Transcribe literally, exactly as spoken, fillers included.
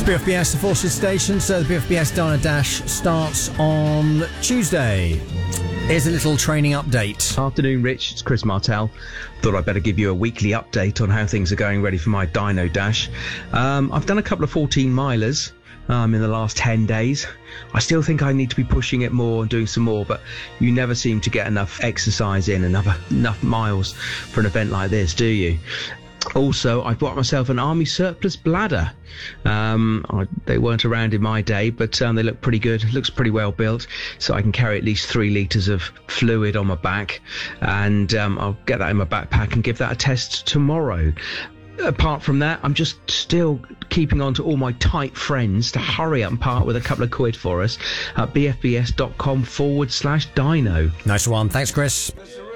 B F B S, the Forces Station. So the B F B S Diner Dash starts on Tuesday. Here's a little training update. Afternoon, Rich. It's Chris Martell. Thought I'd better give you a weekly update on how things are going ready for my Dino Dash. Um, I've done a couple of fourteen milers um, in the last ten days. I still think I need to be pushing it more and doing some more, but you never seem to get enough exercise in, enough, enough miles for an event like this, do you? Also, I bought myself an army surplus bladder. Um, I, they weren't around in my day, but um, they look pretty good. It looks pretty well built, so I can carry at least three litres of fluid on my back, and um, I'll get that in my backpack and give that a test tomorrow. Apart from that, I'm just still keeping on to all my tight friends to hurry up and part with a couple of quid for us at bfbs.com forward slash dino. Nice one. Thanks, Chris.